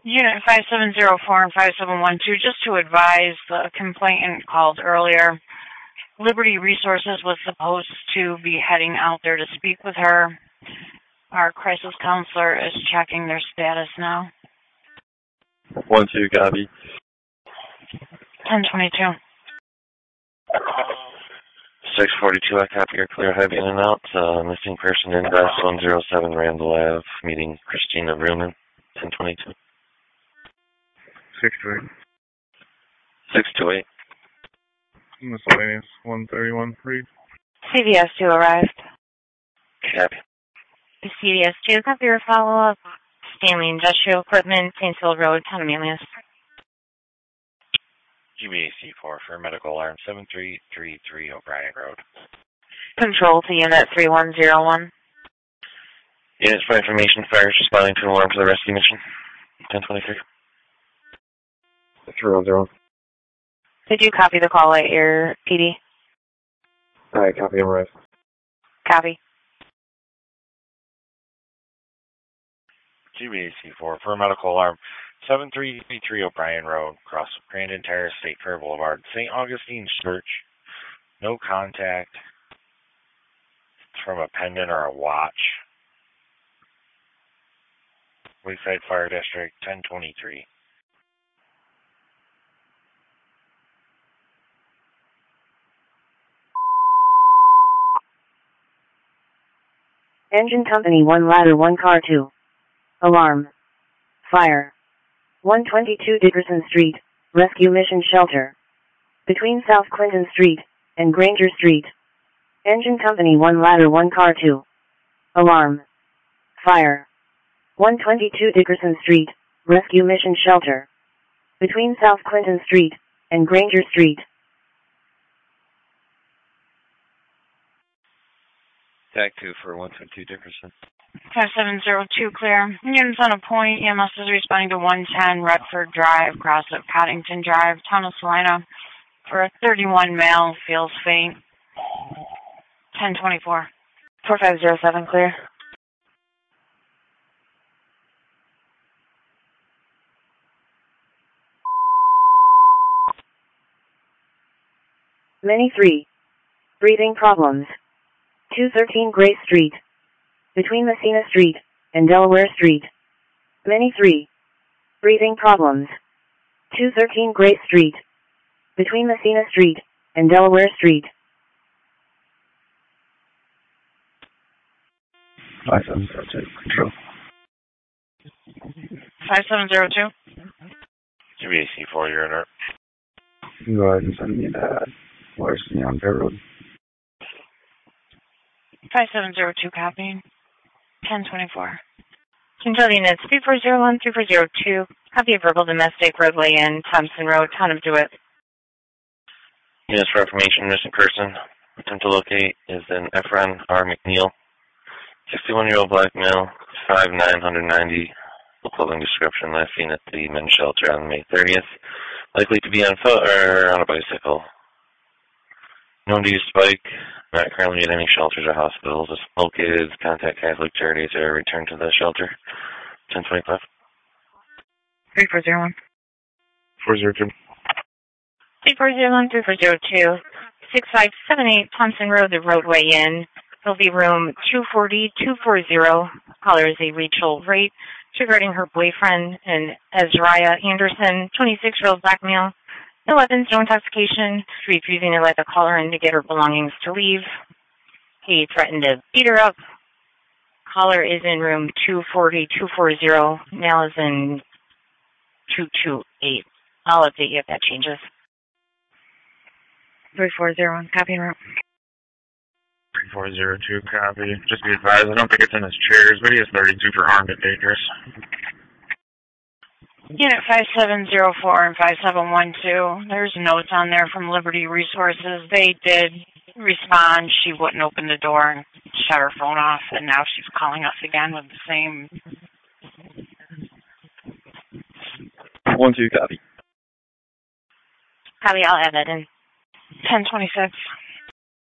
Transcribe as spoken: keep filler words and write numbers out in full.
Unit five seven zero four and five seven one two, just to advise, the complainant called earlier. Liberty Resources was supposed to be heading out there to speak with her. Our crisis counselor is checking their status now. One, two, copy. ten twenty-two. six forty-two, I copy your clear heavy in and out. Uh, missing person ingress one oh seven Randall Avenue, meeting Christina Ruman, ten twenty-two. six two eight. six two eight. Miscellaneous one thirty-one, read. C V S two arrived. Copy. C V S two, copy your follow-up. Stanley Industrial Equipment, Painesville Road, Town of Manlius. G B A C four for medical alarm seven three three three O'Brien Road. Control to Unit three one zero one. Units for information, fire is responding to an alarm for the rescue mission. ten twenty-three. three one zero. Did you copy the call at your P D? I copy him right. Copy. G B A C four for medical alarm seven three three O'Brien Road, across Grandin Terrace, State Fair Boulevard, Saint Augustine's Church. No contact. It's from a pendant or a watch. Wayside Fire District, ten twenty-three. Engine Company one ladder one car two. Alarm. Fire. one twenty-two Dickerson Street, Rescue Mission Shelter. Between South Clinton Street and Granger Street. Engine Company one ladder one car two. Alarm. Fire. one twenty-two Dickerson Street, Rescue Mission Shelter. Between South Clinton Street and Granger Street. Tag two for one twenty-two Dickerson. five seven zero two, clear. Units on a point. E M S is responding to one ten Redford Drive, cross of Coddington Drive, Town of Salina, for a thirty-one male, feels faint. ten twenty-four. four five zero seven, clear. Many three. Breathing problems. two thirteen Grace Street. Between Messina Street and Delaware Street. Many three. Breathing problems. two thirteen Grace Street. Between Messina Street and Delaware Street. five seven zero two, control. five seven zero two. G B A C four, you're alert. You go ahead and send me that. Where's me on Fair Road? five seven zero two, copying. ten twenty-four. Control Units three four zero one, three four zero two. Copy of verbal domestic roadway in Thompson Road, Town of DeWitt. Units for information, missing person. Attempt to locate is an Efron R. McNeil. sixty-one-year-old black male, five nine, one ninety. Clothing description last seen at the men's shelter on May thirtieth. Likely to be on foot or on a bicycle. Known to use spike. Not currently at any shelters or hospitals. If located, contact Catholic Charities or return to the shelter. ten twenty-five. three four zero one. four zero two. three four zero one, three four zero two. six five seven eight Thompson Road, the roadway in. There'll be room two forty, two forty. Caller is a Rachel Wright regarding her boyfriend and Ezriah Anderson, twenty-six-year-old black male. No weapons, no intoxication. Refusing to let the caller in to get her belongings to leave. He threatened to beat her up. Caller is in room two forty, two forty. Male is in two two eight. I'll update you if that changes. three four zero one, copy room. three four zero two, copy. Just be advised, I don't think it's in his chairs, but he is thirty-two for armed and dangerous. Unit five seven zero four and five seven one two. There's notes on there from Liberty Resources. They did respond. She wouldn't open the door and shut her phone off, and now she's calling us again with the same. One, two, copy. Copy, I'll add that in. ten twenty-six.